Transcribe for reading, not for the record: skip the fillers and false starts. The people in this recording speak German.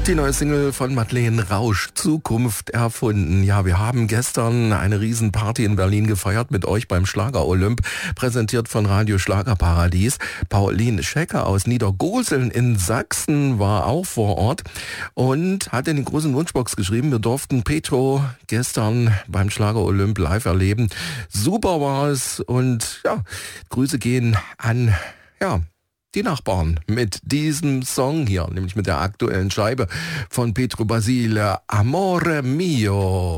Die neue Single von Madeleine Rausch, Zukunft erfunden. Ja, wir haben gestern eine Riesenparty in Berlin gefeiert mit euch beim Schlager-Olymp, präsentiert von Radio Schlagerparadies. Pauline Schecker aus Niedergoseln in Sachsen war auch vor Ort und hat in die großen Wunschbox geschrieben, wir durften Petro gestern beim Schlager-Olymp live erleben. Super war es und ja, Grüße gehen an, die Nachbarn mit diesem Song hier, nämlich mit der aktuellen Scheibe von Petro Basile, Amore Mio.